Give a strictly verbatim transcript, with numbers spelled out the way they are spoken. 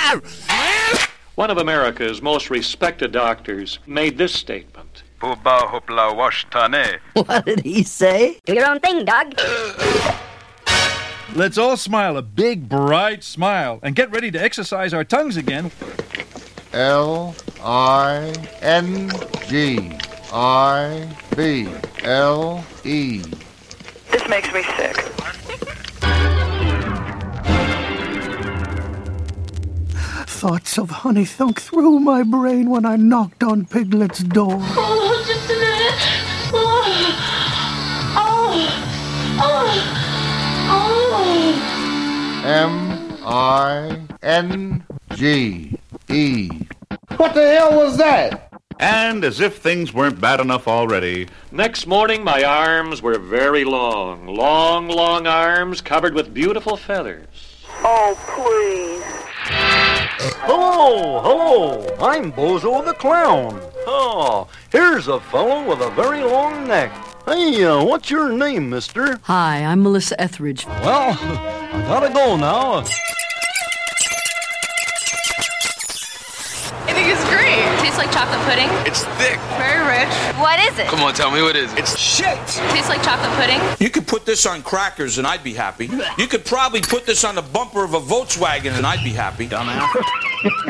One of America's most respected doctors made this statement. Booba hoopla wash tane. What did he say? Do your own thing, dog. Let's all smile a big, bright smile and get ready to exercise our tongues again. L I N G I B L E. This makes me sick. Thoughts of honey thunk through my brain when I knocked on Piglet's door. Oh, just a minute. Oh, oh, oh, oh. M I N G E. What the hell was that? And as if things weren't bad enough already, Next morning, my arms were very long. Long, long arms covered with beautiful feathers. Oh, please. Hello, hello, I'm Bozo the Clown. Oh, here's a fellow with a very long neck. Hey, uh, what's your name, mister? Hi, I'm Melissa Etheridge. Well, I gotta go now. I think it's great. Tastes like chocolate pudding. It's thick. Very rich. What is it? Come on, tell me what is it? It's shit. Tastes like chocolate pudding. You could put this on crackers and I'd be happy. You could probably put this on the bumper of a Volkswagen and I'd be happy. Dumbass.